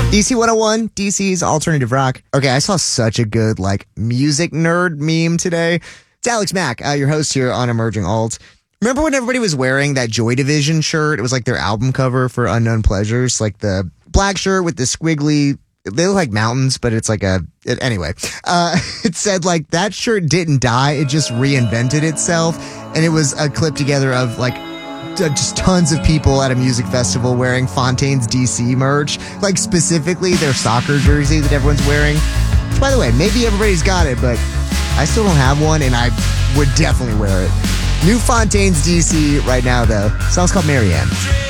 DC 101, DC's alternative rock. Okay, I saw such a good, music nerd meme today. It's Alex Mack, your host here on Emerging Alt. Remember when everybody was wearing that Joy Division shirt? It was like their album cover for Unknown Pleasures, like the black shirt with the squiggly, they look like mountains, but it's like anyway. It said that shirt didn't die, it just reinvented itself. And it was a clip together of just tons of people at a music festival wearing Fontaine's DC merch, specifically their soccer jersey that everyone's wearing. Which, by the way, maybe everybody's got it, but I still don't have one, and I would definitely wear it. New Fontaine's DC right now, though. Song's called Marianne.